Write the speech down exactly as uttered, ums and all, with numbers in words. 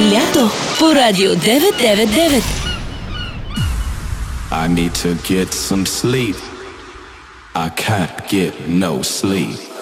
Лято по Радио девет девет девет. I need to get some sleep. I can't get no sleep.